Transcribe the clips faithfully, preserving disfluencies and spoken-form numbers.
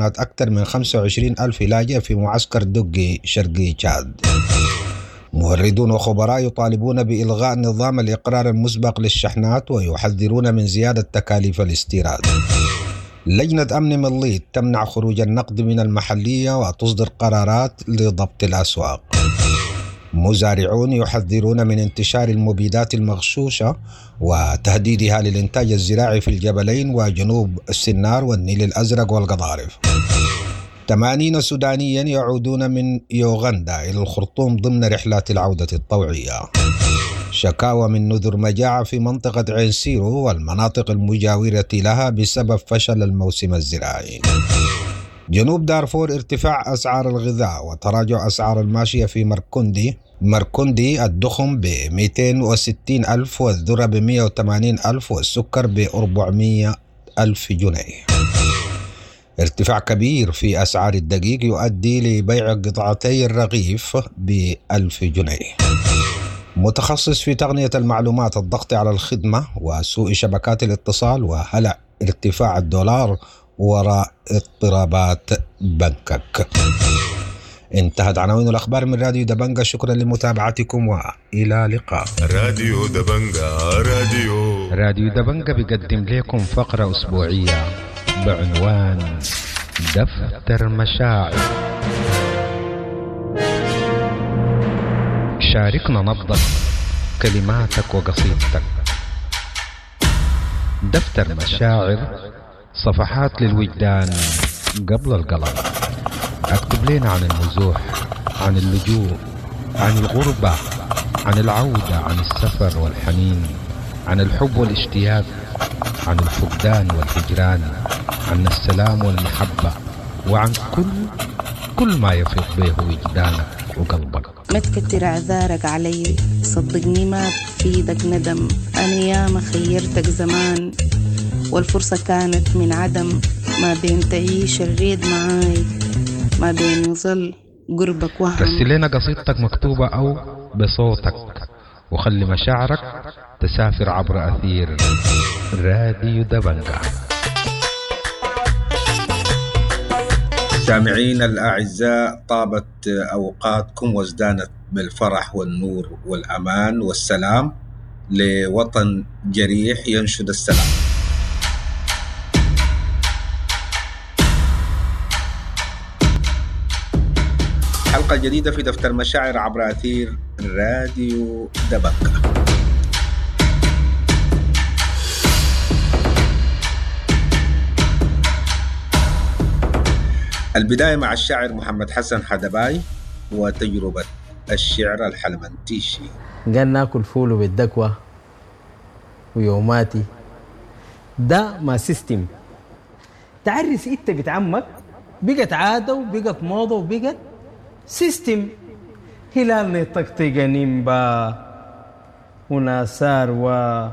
كانت أكثر من خمسة وعشرين ألف لاجئ في معسكر دقي شرقي تشاد. موردون وخبراء يطالبون بإلغاء نظام الإقرار المسبق للشحنات ويحذرون من زيادة تكاليف الاستيراد. لجنة أمن مليط تمنع خروج النقد من المحلية وتصدر قرارات لضبط الأسواق. مزارعون يحذرون من انتشار المبيدات المغشوشة وتهديدها للإنتاج الزراعي في الجبلين وجنوب السنار والنيل الأزرق والقضارف. ثمانين سودانيا يعودون من يوغندا إلى الخرطوم ضمن رحلات العودة الطوعية. شكاوى من نذر مجاعة في منطقة عين سيرو والمناطق المجاورة لها بسبب فشل الموسم الزراعي. جنوب دارفور ارتفاع أسعار الغذاء وتراجع أسعار الماشية في مركندي مركندي الدخن ب مئتين وستين ألف والذرة ب مئة وثمانين ألف والسكر ب أربعمئة ألف جنيه. ارتفاع كبير في أسعار الدقيق يؤدي لبيع قطعتي الرغيف بألف جنيه. متخصص في تقنية المعلومات الضغط على الخدمة وسوء شبكات الاتصال وهلع ارتفاع الدولار وراء اضطرابات بنكك. انتهت عناوين الأخبار من راديو دبنجة. شكرا لمتابعتكم وإلى اللقاء. راديو دبنجة راديو راديو دبنجة بيقدم لكم فقرة أسبوعية بعنوان دفتر مشاعر. شاركنا نبضك، كلماتك وقصيدتك. دفتر مشاعر، صفحات للوجدان قبل القلم. اكتب لنا عن النزوح، عن اللجوء، عن الغربة، عن العودة، عن السفر والحنين، عن الحب والاشتياق، عن الفقدان والهجران، عن السلام والمحبة، وعن كل كل ما يفيض به وجدانك وقلبك. ما تكتر اعذارك علي، صدقني ما بفيدك ندم. انا ياما خيرتك زمان والفرصة كانت من عدم. ما بين تعيش الريد معاي، ما بين يظل قربك وهم. رسل لنا قصيدتك مكتوبة أو بصوتك وخلي مشاعرك تسافر عبر أثير راديو دبنجة. سامعين الأعزاء، طابت أوقاتكم وازدانت بالفرح والنور والأمان والسلام لوطن جريح ينشد السلام. حلقة جديدة في دفتر مشاعر عبر أثير راديو دبنجة. البداية مع الشاعر محمد حسن حدباي وتجربة الشعر الحلمنتيشي. قال ناكل فول بالدكوة ويوماتي ده ما سيستم. تعرس انت بتعمك بقت عادة وبقت موضة وبقت سيستم. هلال نطقطق نيمبا وناسار و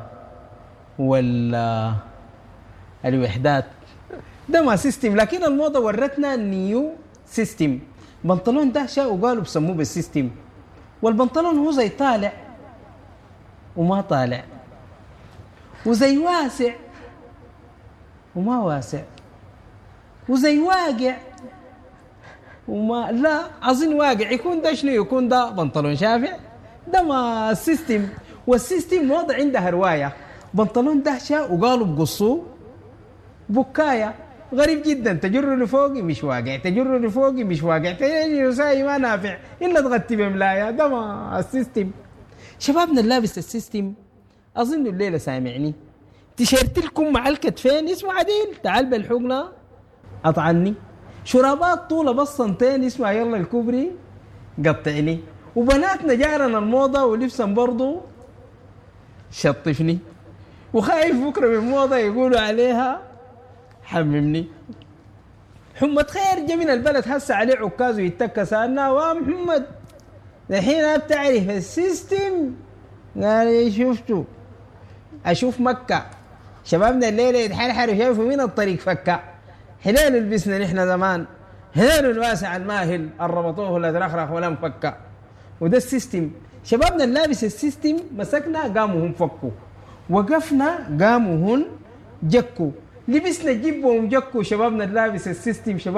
ولا الوحدات ده ما سيستم. لكن الموضة ورتنا نيو سيستم. بنطلون ده شاء وقالوا بسموه بالسيستم. والبنطلون هو زي طالع وما طالع، وزي واسع وما واسع، وزي واقع وما لا أظن واقع. يكون ده شنو؟ يكون ده بنطلون شافع. ده ما السيستم. والسيستم وضع عندها رواية. بنطلون ده شاء وقالوا بقصوه بكاية. غريب جدا. تجر لفوقي مش واقع، تجر لفوقي مش واقع، تجر لساي ما نافع إلا تغطي بملاية. ده ما السيستم. شبابنا اللابس السيستم أظن الليلة سامعني. تشيرت لكم مع الكتفين اسمه عديل تعال بالحقنة أطعني. شرابات طولة بس سنتين اسمها يلا الكوبري قطعني. وبناتنا جارنا الموضة ولبسا برضو شطفني. وخايف بكرة من موضة يقولوا عليها حممني. محمد خير جا من البلد هسه عليه عكاز ويتكى. سألنا ومحمد الحين بتعرف السيستم؟ قال شفته. أشوف مكة شبابنا الليلة يتحرحروا شايفوا من الطريق فكة. حلال لبسنا نحن زمان، حلال الواسع الماهل الربطوه الأزرخرخ ولم فكة. وده السيستم. شبابنا اللابس السيستم مسكنا قاموا هم فكوا، وقفنا قاموا هن جكوا. لبسنا جيبهم جكوا. شبابنا اللابس السيستم شباب